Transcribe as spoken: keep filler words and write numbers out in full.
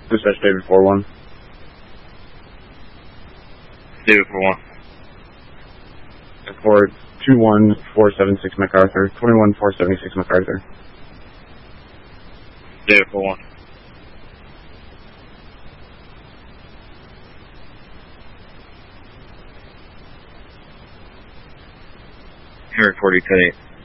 Dispatch David four one. David four one. For two one four seven six MacArthur, twenty-one four seventy-six MacArthur. David four one. Henry forty ten eight.